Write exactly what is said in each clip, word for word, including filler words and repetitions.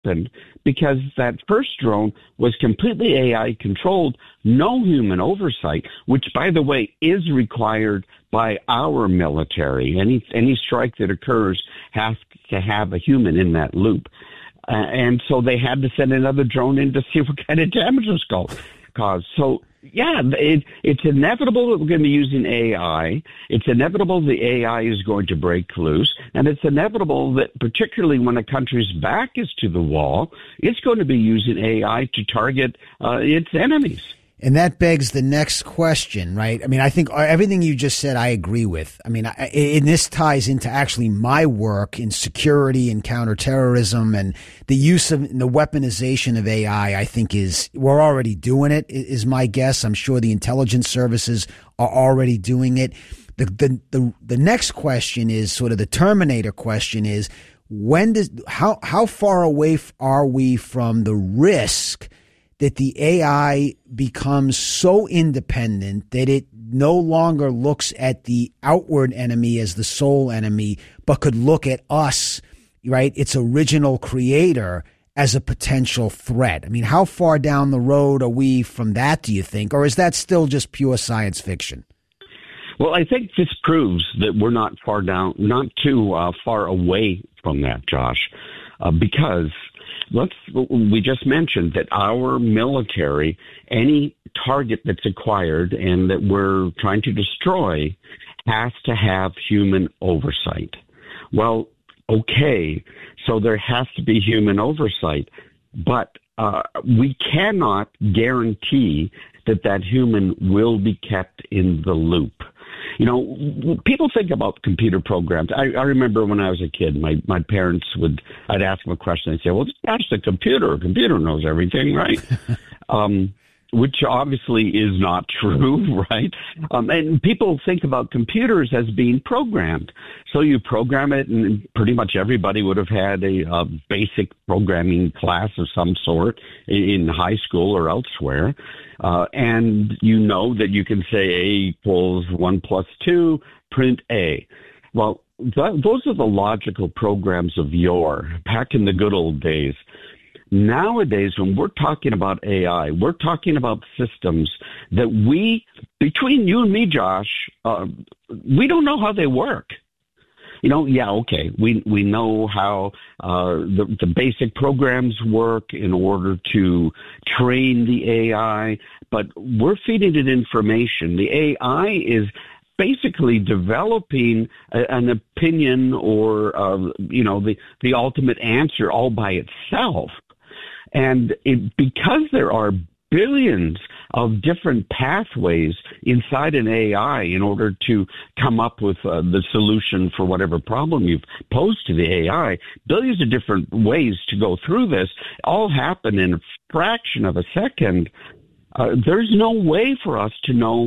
happened because that first drone was completely A I controlled, no human oversight, which, by the way, is required by our military. Any any strike that occurs has to have a human in that loop. Uh, and so they had to send another drone in to see what kind of damage was caused. So, yeah, it, it's inevitable that we're going to be using A I. It's inevitable the A I is going to break loose. And it's inevitable that, particularly when a country's back is to the wall, it's going to be using A I to target uh, its enemies. And that begs the next question, right? I mean, I think everything you just said, I agree with. I mean, I, and this ties into actually my work in security and counterterrorism, and the use of the weaponization of A I, I think is, we're already doing it, is my guess. I'm sure the intelligence services are already doing it. The, the, the, the next question is sort of the Terminator question is, when does, how, how far away are we from the risk that the A I becomes so independent that it no longer looks at the outward enemy as the sole enemy, but could look at us, right, its original creator, as a potential threat? I mean, how far down the road are we from that, do you think? Or is that still just pure science fiction? Well, I think this proves that we're not far down, not too uh, far away from that, Josh, uh, because Let's, we just mentioned that our military, any target that's acquired and that we're trying to destroy, has to have human oversight. Well, okay, so there has to be human oversight, but uh, we cannot guarantee that that human will be kept in the loop. You know, people think about computer programs. I, I remember when I was a kid, my, my parents would, I'd ask them a question. They'd say, well, just ask the computer. A computer knows everything, right? um, which obviously is not true, right? Um, and people think about computers as being programmed. So you program it, and pretty much everybody would have had a, a basic programming class of some sort in high school or elsewhere. Uh, and you know that you can say A equals one plus two, print A. Well, th- those are the logical programs of yore, back in the good old days. Nowadays, when we're talking about A I, we're talking about systems that we, between you and me, Josh, uh, we don't know how they work. You know, yeah, okay, we we know how uh, the, the basic programs work in order to train the A I, but we're feeding it information. The A I is basically developing a, an opinion or, uh, you know, the, the ultimate answer all by itself. And it, because there are billions of different pathways inside an A I in order to come up with uh, the solution for whatever problem you've posed to the A I, billions of different ways to go through this all happen in a fraction of a second. Uh, there's no way for us to know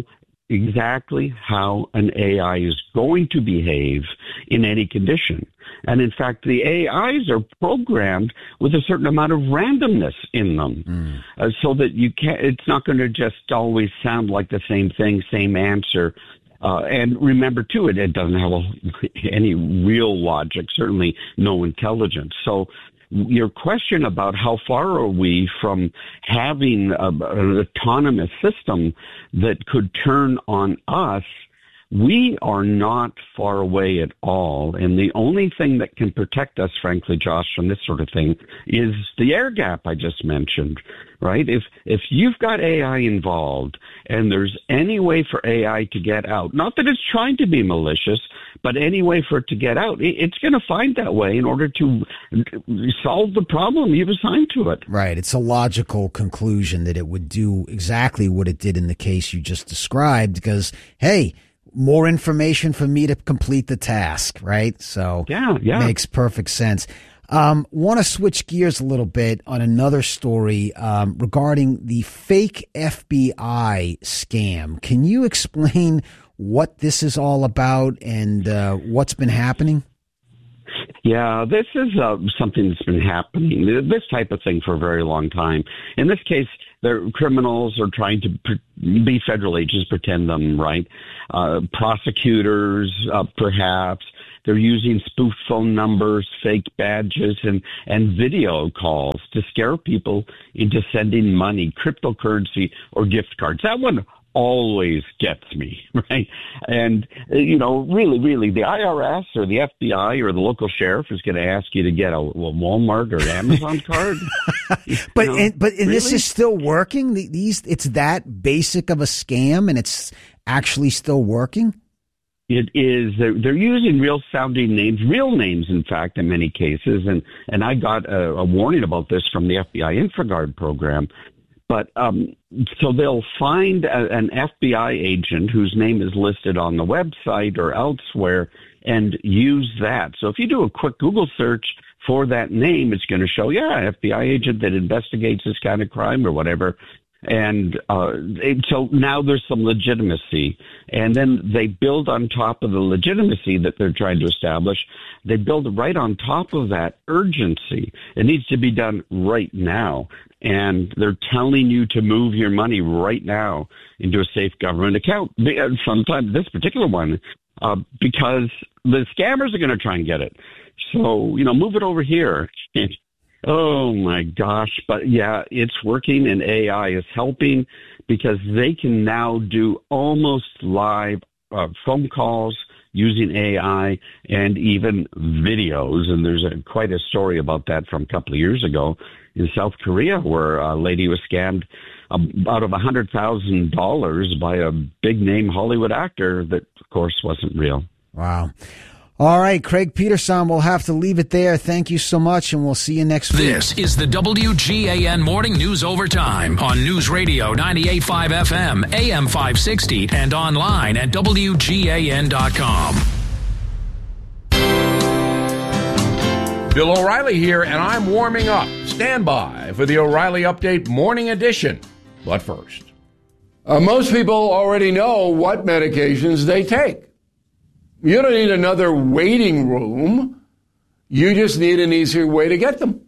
exactly how an A I is going to behave in any condition. And in fact, the A Is are programmed with a certain amount of randomness in them, mm. uh, so that you can't, it's not going to just always sound like the same thing, same answer. Uh, and remember, too, it, it doesn't have a, any real logic, certainly no intelligence. So your question about how far are we from having a, an autonomous system that could turn on us, we are not far away at all. And the only thing that can protect us, frankly, Josh, from this sort of thing is the air gap I just mentioned, right? If if you've got A I involved and there's any way for A I to get out, not that it's trying to be malicious, but any way for it to get out, it's going to find that way in order to solve the problem you've assigned to it. Right. It's a logical conclusion that it would do exactly what it did in the case you just described because, hey, more information for me to complete the task, right? So yeah, yeah. Makes perfect sense. Um, want to switch gears a little bit on another story um, regarding the fake F B I scam. Can you explain what this is all about and uh, what's been happening? Yeah, this is uh, something that's been happening, this type of thing for a very long time. In this case, the criminals are trying to pre- be federal agents, pretend them, right? Uh, prosecutors, uh, perhaps. They're using spoof phone numbers, fake badges, and, and video calls to scare people into sending money, cryptocurrency, or gift cards. That one always gets me, right? And, you know, really, really, the I R S or the F B I or the local sheriff is going to ask you to get a, a Walmart or Amazon card. but you know, and, but and really? This is still working? These It's that basic of a scam, and it's actually still working? It is. They're, they're using real sounding names, real names, in fact, in many cases. And, and I got a, a warning about this from the F B I InfraGard program. But um, so they'll find a, an F B I agent whose name is listed on the website or elsewhere and use that. So if you do a quick Google search for that name, it's going to show, yeah, F B I agent that investigates this kind of crime or whatever. And uh, it, so now there's some legitimacy. And then they build on top of the legitimacy that they're trying to establish. They build right on top of that urgency. It needs to be done right now. And they're telling you to move your money right now into a safe government account. Sometimes this particular one, uh, because the scammers are going to try and get it. So, you know, move it over here. Oh, my gosh. But, yeah, it's working, and A I is helping because they can now do almost live uh, phone calls using A I and even videos. And there's a, quite a story about that from a couple of years ago in South Korea where a lady was scammed out of one hundred thousand dollars by a big-name Hollywood actor that, of course, wasn't real. Wow. All right, Craig Peterson, we'll have to leave it there. Thank you so much, and we'll see you next week. This is the W G A N Morning News Overtime on News Radio ninety-eight point five F M, A M five sixty, and online at W G A N dot com. Bill O'Reilly here, and I'm warming up. Stand by for the O'Reilly Update Morning Edition. But first, uh, most people already know what medications they take. You don't need another waiting room. You just need an easier way to get them.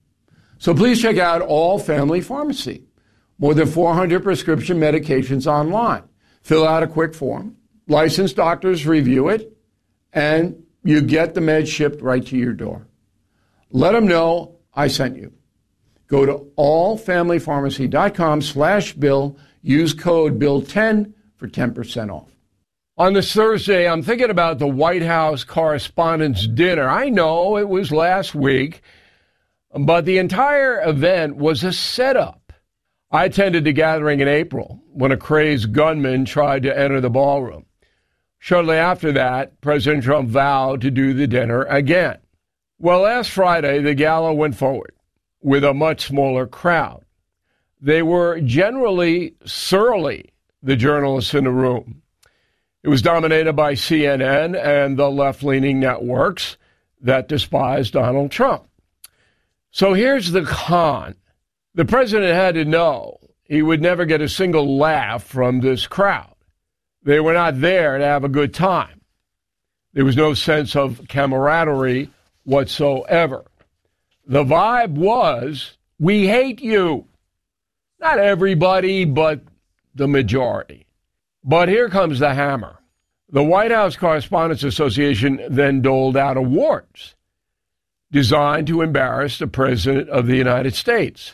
So please check out All Family Pharmacy. More than four hundred prescription medications online. Fill out a quick form. Licensed doctors review it, and you get the meds shipped right to your door. Let them know I sent you. Go to allfamilypharmacy.com slash bill. Use code bill ten for ten percent off. On this Thursday, I'm thinking about the White House Correspondents' Dinner. I know it was last week, but the entire event was a setup. I attended the gathering in April when a crazed gunman tried to enter the ballroom. Shortly after that, President Trump vowed to do the dinner again. Well, last Friday, the gala went forward with a much smaller crowd. They were generally surly, the journalists in the room. It was dominated by C N N and the left-leaning networks that despise Donald Trump. So here's the con. The president had to know he would never get a single laugh from this crowd. They were not there to have a good time. There was no sense of camaraderie whatsoever. The vibe was, we hate you. Not everybody, but the majority. But here comes the hammer. The White House Correspondents Association then doled out awards designed to embarrass the President of the United States.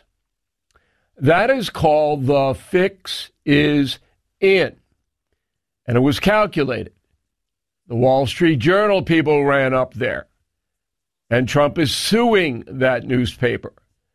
That is called the Fix is In. And it was calculated. The Wall Street Journal people ran up there. And Trump is suing that newspaper.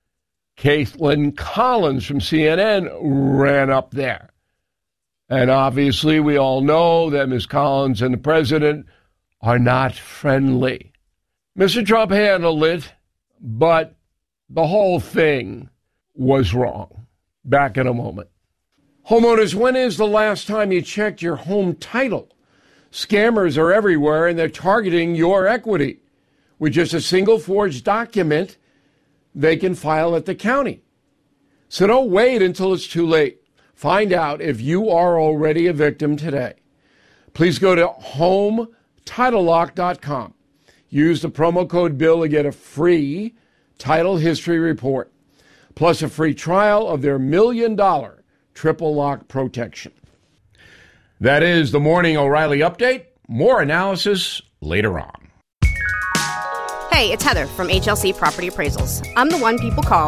Caitlin Collins from C N N ran up there. And obviously, we all know that Miz Collins and the president are not friendly. Mister Trump handled it, but the whole thing was wrong. Back in a moment. Homeowners, when is the last time you checked your home title? Scammers are everywhere, and they're targeting your equity. With just a single forged document, they can file at the county. So don't wait until it's too late. Find out if you are already a victim today. Please go to home title lock dot com. Use the promo code BILL to get a free title history report, plus a free trial of their million dollar triple lock protection. That is the Morning O'Reilly Update. More analysis later on. Hey, it's Heather from H L C Property Appraisals. I'm the one people call